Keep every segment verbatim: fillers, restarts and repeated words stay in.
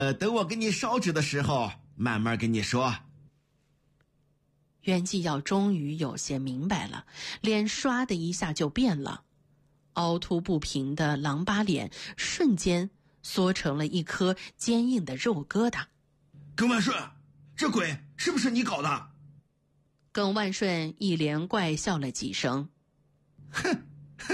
呃，等我给你烧纸的时候，慢慢跟你说。 袁继耀终于有些明白了，脸唰的一下就变了，凹凸不平的狼疤脸瞬间缩成了一颗坚硬的肉疙瘩。 耿万顺，这鬼是不是你搞的？ 耿万顺一连怪笑了几声。 哼，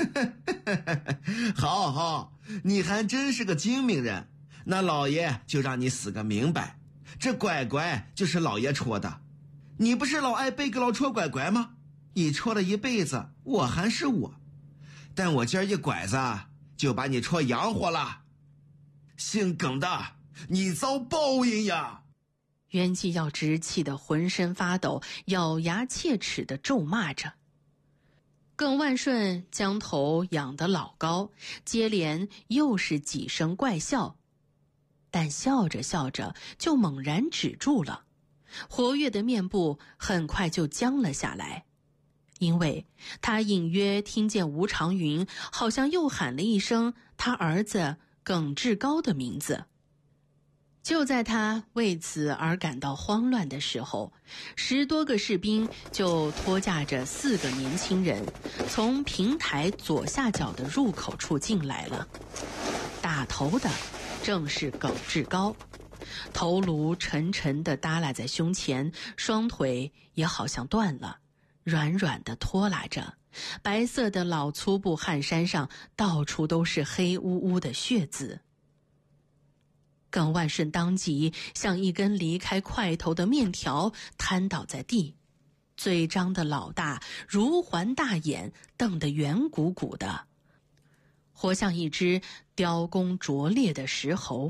好好，你还真是个精明人，那老爷就让你死个明白，这拐拐就是老爷戳的。你不是老爱被个老戳拐拐吗？你戳了一辈子，我还是我，但我今儿一拐子就把你戳洋活了。姓耿的，你遭报应呀！ 袁继耀直气得浑身发抖，咬牙切齿地咒骂着。耿万顺将头仰得老高，接连又是几声怪笑，但笑着笑着就猛然止住了，活跃的面部很快就僵了下来，因为他隐约听见吴长云好像又喊了一声他儿子耿志高的名字。就在他为此而感到慌乱的时候，十多个士兵就拖架着四个年轻人从平台左下角的入口处进来了。打头的正是耿志高，头颅沉沉地耷拉在胸前，双腿也好像断了，软软地拖拉着，白色的老粗布汗衫上到处都是黑乌乌的血渍。耿万顺当即像一根离开块头的面条瘫倒在地，嘴张得老大，如环大眼瞪得圆鼓鼓的，活像一只雕工拙劣的石猴。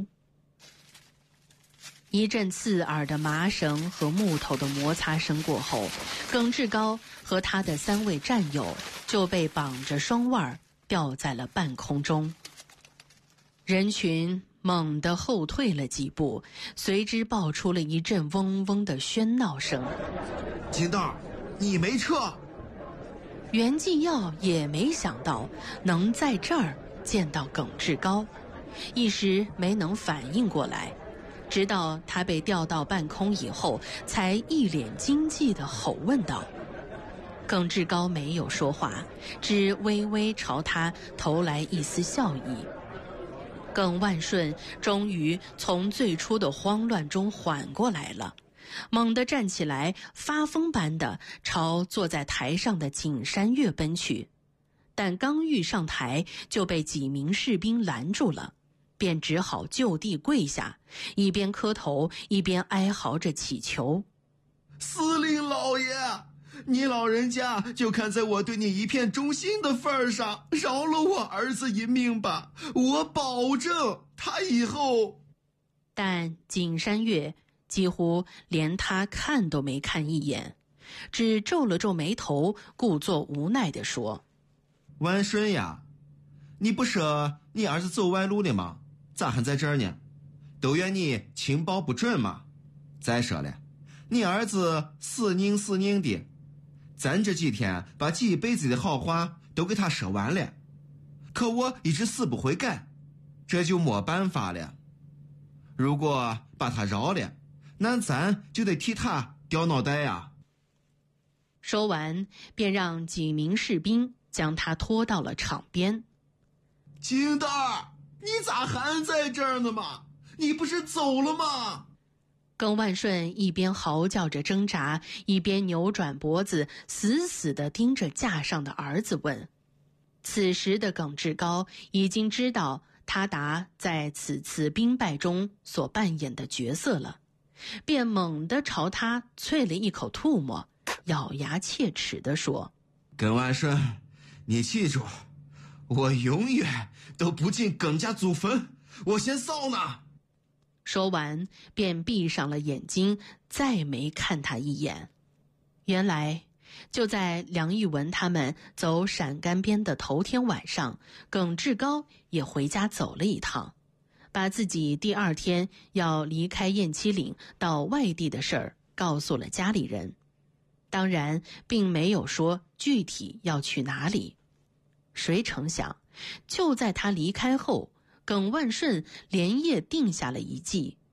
一阵刺耳的麻绳和木头的摩擦声过后，耿志高和他的三位战友就被绑着双腕吊在了半空中。人群猛地后退了几步，随之爆出了一阵嗡嗡的喧闹声。 金豆，你没撤？ 袁继耀也没想到能在这儿见到耿志高，一时没能反应过来，直到他被吊到半空以后，才一脸惊悸地吼问道。耿志高没有说话，只微微朝他投来一丝笑意。耿万顺终于从最初的慌乱中缓过来了，猛地站起来，发疯般的朝坐在台上的景山月奔去，但刚欲上台就被几名士兵拦住了，便只好就地跪下，一边磕头一边哀嚎着祈求。 司令老爷，你老人家就看在我对你一片忠心的份上，饶了我儿子一命吧，我保证他以后…… 但景山月几乎连他看都没看一眼，只皱了皱眉头，故作无奈地说： 万顺呀，你不说你儿子走歪路了吗？咋还在这儿呢？都怨你情报不准嘛。再说了，你儿子死拧死拧的，咱这几天把几辈子的好话都给他说完了，可我一直死不悔改，这就没办法了。如果把他饶了，那咱就得替他掉脑袋呀。 说完便让几名士兵将他拖到了场边。 金蛋儿，你咋还在这儿呢嘛？你不是走了吗？ 耿万顺一边嚎叫着挣扎，一边扭转脖子，死死地盯着架上的儿子问。此时的耿志高已经知道他达在此次兵败中所扮演的角色了，便猛地朝他啐了一口唾沫，咬牙切齿地说： 耿万顺，你记住，我永远都不进耿家祖坟，我先扫呢。 说完便闭上了眼睛，再没看他一眼。原来就在梁玉文他们走陕甘边的头天晚上，耿志高也回家走了一趟，把自己第二天要离开雁栖岭到外地的事儿告诉了家里人，当然并没有说具体要去哪里。谁成想，就在他离开后，耿万顺连夜定下了一计，